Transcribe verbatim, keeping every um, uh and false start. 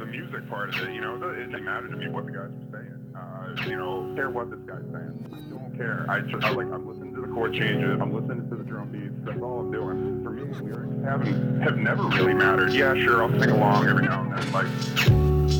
the music part of it, you know, it didn't matter to me what the guys were saying. Uh, you know, care what this guy's saying. I don't care. I just I, like I'm listening to the chord changes. I'm listening to the drum beats. That's all I'm doing. For me, lyrics haven't have never really mattered. Yeah, sure, I'll sing along every now and then, like.